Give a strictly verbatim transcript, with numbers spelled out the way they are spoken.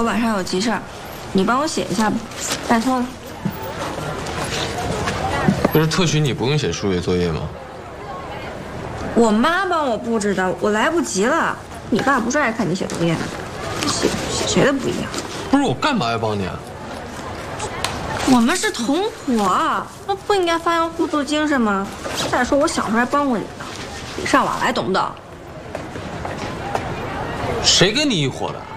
我晚上有急事儿，你帮我写一下吧，拜托了。 不是特许你不用写数学作业吗？ 我妈帮我布置的，我来不及了。你爸不是爱看你写作业吗？写写谁的不一样？ 不是我干嘛要帮你啊？ 我们是同伙，那不应该发扬互助精神吗？再说我小时候还帮过你呢，礼尚往来，懂不懂？ 谁跟你一伙的？